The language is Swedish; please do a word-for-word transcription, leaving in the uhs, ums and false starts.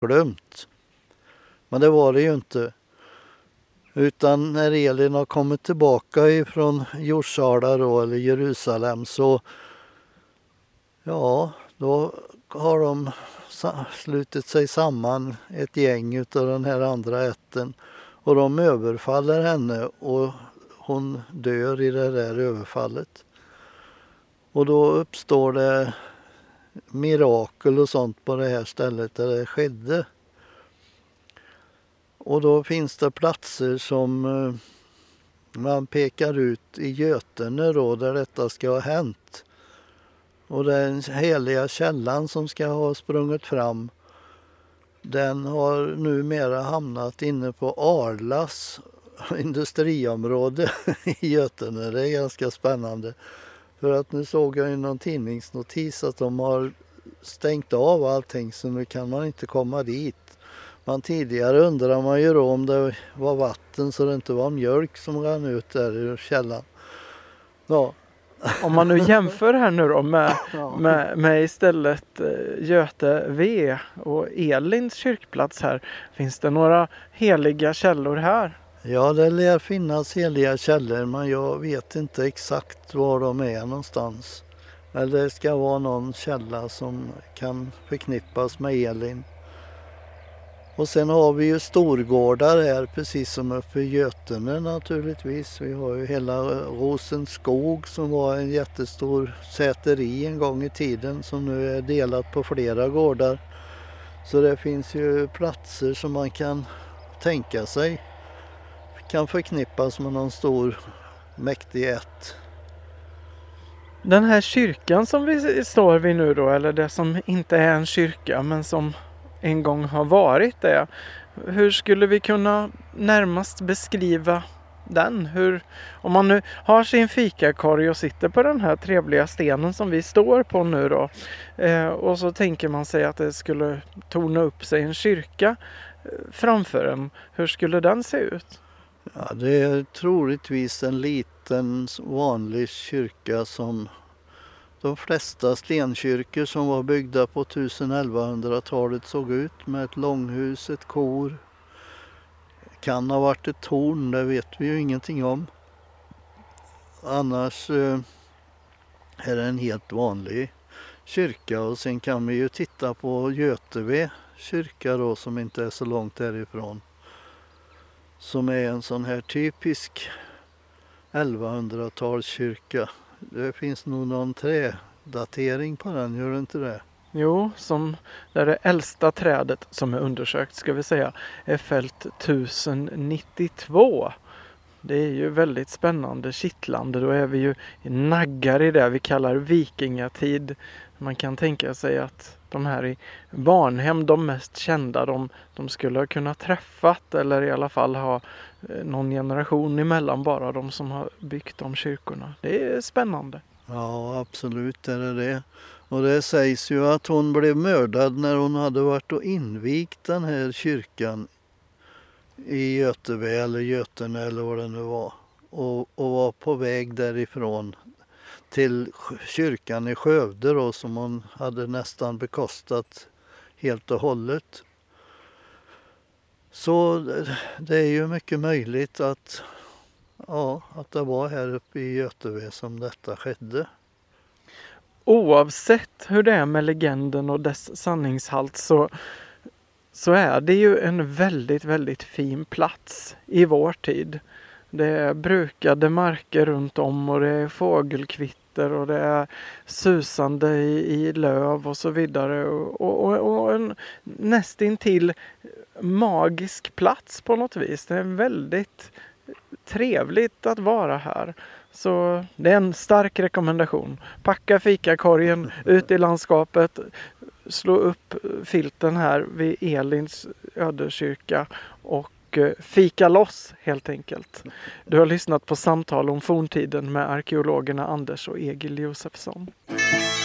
glömt. Men det var det ju inte. Utan när Elin har kommit tillbaka ifrån Jerusalem då, eller Jerusalem, så ja, då har de slutit sig samman ett gäng utav den här andra ätten. Och de överfaller henne och hon dör i det där överfallet. Och då uppstår det mirakel och sånt på det här stället där det skedde. Och då finns det platser som man pekar ut i Götene då, där detta ska ha hänt. Och den heliga källan som ska ha sprungit fram, den har numera hamnat inne på Arlas industriområde i Götene. Det är ganska spännande. För att nu såg jag i någon tidningsnotis att de har stängt av allting, så nu kan man inte komma dit. Man tidigare undrar man ju då om det var vatten så det inte var mjölk som rann ut där i källan. Ja. Om man nu jämför här nu då med, med, med istället Göte V och Elins kyrkplats här. Finns det några heliga källor här? Ja, det lär finnas heliga källor, men jag vet inte exakt var de är någonstans. Eller det ska vara någon källa som kan förknippas med Elin. Och sen har vi ju storgårdar här, precis som uppe i Götene naturligtvis. Vi har ju hela Rosenskog som var en jättestor säteri en gång i tiden, som nu är delat på flera gårdar. Så det finns ju platser som man kan tänka sig kan förknippas med någon stor mäktig ätt. Den här kyrkan som vi står vid nu då, eller det som inte är en kyrka men som en gång har varit det. Hur skulle vi kunna närmast beskriva den? Hur, om man nu har sin fikakorg och sitter på den här trevliga stenen som vi står på nu då, eh, och så tänker man sig att det skulle torna upp sig en kyrka framför en. Hur skulle den se ut? Ja, det är troligtvis en liten vanlig kyrka som de flesta stenkyrkor som var byggda på tusen-elvahundratalet såg ut, med ett långhus, ett kor. Kan ha varit ett torn, det vet vi ju ingenting om. Annars eh, är det en helt vanlig kyrka, och sen kan vi ju titta på Göteve kyrka då, som inte är så långt därifrån. Som är en sån här typisk elvahundratalskyrka. Det finns nog någon trädatering på den, gör det inte det? Jo, som där det äldsta trädet som är undersökt, ska vi säga, är fällt tusen nittiotvå. Det är ju väldigt spännande, kittlande. Då är vi ju naggar i det vi kallar vikingatid. Man kan tänka sig att de här i Varnhem, de mest kända, de, de skulle ha kunnat träffat, eller i alla fall ha någon generation emellan bara, de som har byggt de kyrkorna. Det är spännande. Ja, absolut är det det. Och det sägs ju att hon blev mördad när hon hade varit och invigt den här kyrkan i Göteve eller Götene eller vad det nu var. Och, och var på väg därifrån till kyrkan i Skövde då, som hon hade nästan bekostat helt och hållet. Så det är ju mycket möjligt att, ja, att det var här uppe i Göteve som detta skedde. Oavsett hur det är med legenden och dess sanningshalt så, så är det ju en väldigt, väldigt fin plats i vår tid. Det är brukade marker runt om och det är fågelkvitter och det är susande i, i löv och så vidare. Och, och, och en nästintill magisk plats på något vis. Det är väldigt trevligt att vara här. Så det är en stark rekommendation. Packa fikakorgen ut i landskapet, slå upp filten här vid Elins ödekyrka och fika loss helt enkelt. Du har lyssnat på Samtal om forntiden med arkeologerna Anders och Egil Josefsson.